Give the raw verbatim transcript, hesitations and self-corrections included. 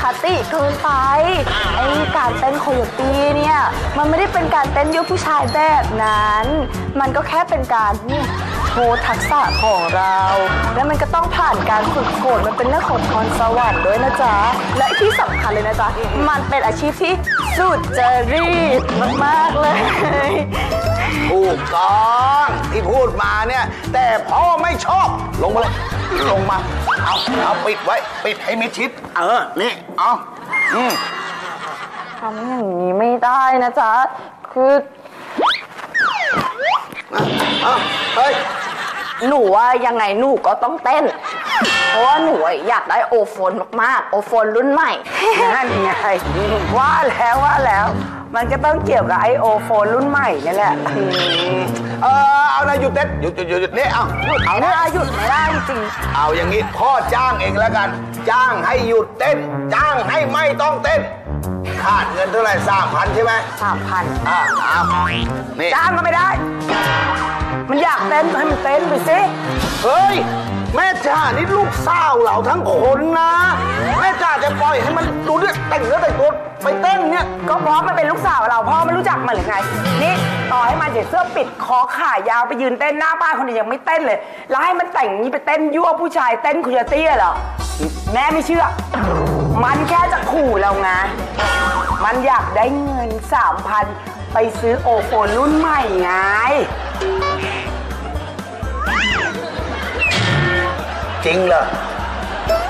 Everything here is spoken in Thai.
คติเกินไปไอ้การเต้นโคโยตี้เนี่ยมันไม่ได้เป็นการเต้นยุคผู้ชายแบบนั้นมันก็แค่เป็นการโชว์ทักษะของเราและมันก็ต้องผ่านการฝึกฝนมันเป็นเรื่องของพรสวรรค์ด้วยนะจ๊ะและที่สำคัญเลยนะจ๊ะมันเป็นอาชีพที่สุดจริตมากๆเลยถูกต้องที่พูดมาเนี่ยแต่พ่อไม่ชอบลงมาเลยลงมาเอาเอาปิดไว้ปิดให้มิดชิดเออนี่เอาอืมทำอย่างนี้ไม่ได้นะจ๊ะคือเฮ้ยหนูว่ายังไงหนูก็ต้องเต้นเพราะว่าหนูอยากได้โอโฟนมากๆโอโฟนรุ่นใหม่นั่นไงว่าแล้วว่าแล้วมันก็ต้องเกี่ยวกับไอโอโฟนรุ่นใหม่นี่แหละเออเอานะหยุดเต้นหยุดหยุดหยุดนี่เอาหยุดเอานะหยุดไม่ได้จริงเอาอย่างนี้พ่อจ้างเองแล้วกันจ้างให้หยุดเต้นจ้างให้ไม่ต้องเต้นขาดเงินเท่าไหร่สามพันใช่ไหมสามพันอ่าเอานี่จ้างก็ไม่ได้มันอยากเต้นให้มันเต้นไปสิเฮ้ยแม่จ่านี่ลูกสาวเราทั้งคนนะแม่จ่าจะปล่อยให้มันดูเรื่องแต่งเนื้อแต่งตัวไปเต้นเนี่ยก็เพราะมันเป็นลูกสาวเราพ่อไม่รู้จักมันหรือไงนี่ต่อให้มันเดี๋ยวเสื้อปิดคอขายาวไปยืนเต้นหน้าบ้านคนเดียวยังไม่เต้นเลยแล้วให้มันแต่งนี้ไปเต้นยั่วผู้ชายเต้นคุยตี้เหรอแม่ไม่เชื่อมันแค่จะขู่เราไงมันอยากได้เงินสามพันไปซื้อโอโฟนรุ่นใหม่ไงจริงเหรอ